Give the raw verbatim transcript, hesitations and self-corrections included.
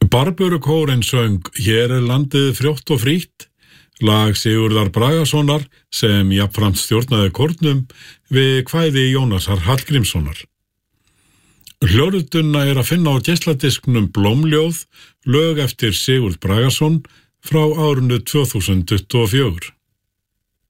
Barbörukórinn söng Hér er landið frjótt og frítt, lag Sigurðar Bragasonar sem jafnframt stjórnaði kórnum við kvæði Jónasar Hallgrímssonar. Hljóðritun er að finna á geisladisknum Blómljóð, lög eftir Sigurð Bragason frá árinu tvö þúsund tuttugu og fjögur.